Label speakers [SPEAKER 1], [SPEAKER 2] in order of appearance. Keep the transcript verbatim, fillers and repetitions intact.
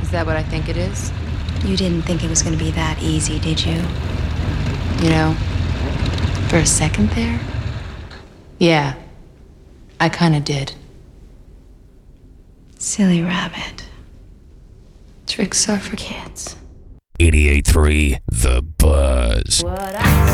[SPEAKER 1] Is that what I think it is?
[SPEAKER 2] You didn't think it was going to be that easy, did you?
[SPEAKER 1] You know, for a second there, yeah, I kinda did.
[SPEAKER 2] Silly rabbit. Tricks are for kids.
[SPEAKER 3] eighty-eight point three The Buzz.
[SPEAKER 4] What I